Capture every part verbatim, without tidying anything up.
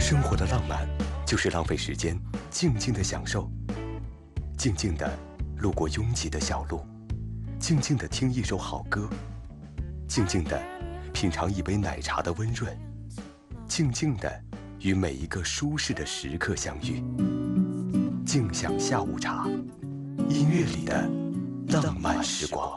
生活的浪漫，就是浪费时间，静静的享受，静静的路过拥挤的小路，静静的听一首好歌，静静的品尝一杯奶茶的温润，静静的与每一个舒适的时刻相遇。静享下午茶，音乐里的浪漫时光。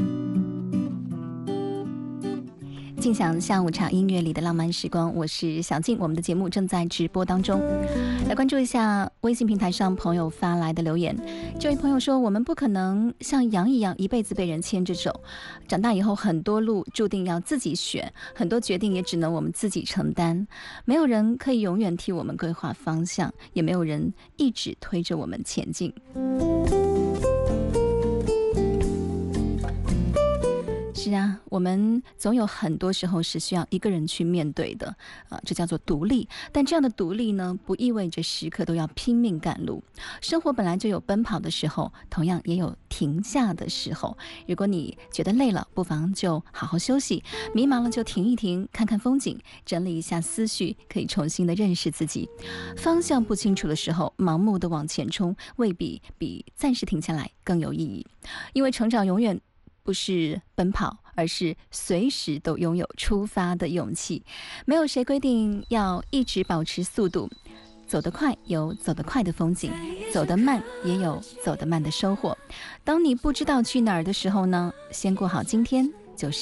静享下午茶，音乐里的浪漫时光，我是小静。我们的节目正在直播当中，来关注一下微信平台上朋友发来的留言。这位朋友说，我们不可能像羊一样一辈子被人牵着走，长大以后很多路注定要自己选，很多决定也只能我们自己承担，没有人可以永远替我们规划方向，也没有人一直推着我们前进。是啊，我们总有很多时候是需要一个人去面对的，啊，这叫做独立。但这样的独立呢，不意味着时刻都要拼命赶路。生活本来就有奔跑的时候，同样也有停下的时候。如果你觉得累了，不妨就好好休息；迷茫了就停一停，看看风景，整理一下思绪，可以重新的认识自己。方向不清楚的时候，盲目的往前冲，未必比暂时停下来更有意义。因为成长永远不是奔跑，而是随时都拥有出发的勇气。没有谁规定要一直保持速度，走得快有走得快的风景，走得慢也有走得慢的收获。当你不知道去哪儿的时候呢，先过好今天，